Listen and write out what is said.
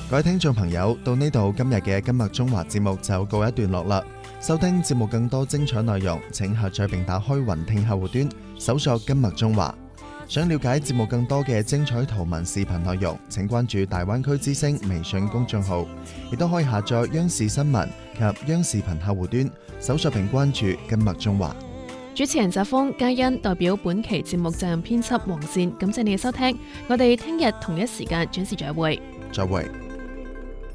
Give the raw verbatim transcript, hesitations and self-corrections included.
各位聽眾朋友，到呢度今日嘅今日中華節目就告一段落啦。收聽節目更多精彩內容，請下載並打開雲聽客戶端，搜索今日中華。想了解節目更多嘅精彩圖文視頻內容，請關注大灣區之聲微信公眾號，亦都可以下載央視新聞及央視頻客戶端，搜索並關注今日中華。 主持人澤峰、嘉欣代表本期節目責任編輯黃善，感謝你嘅收聽，我哋聽日同一時間準時再會。 再會。